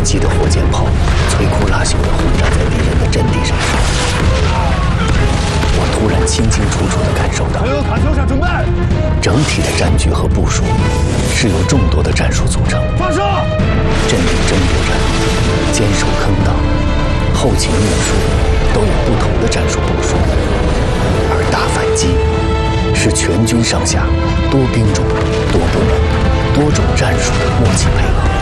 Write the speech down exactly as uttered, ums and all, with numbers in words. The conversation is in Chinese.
机的火箭炮摧枯拉朽地轰炸在敌人的阵地上。我突然清清楚楚地感受到， 所有塔球场准备。 整体的战局和部署是由众多的战术组成。 发射！ 阵地争夺战、坚守坑道、后勤运输都有不同的战术部署，而大反击是全军上下多兵种、多部门、多种战术的默契配合。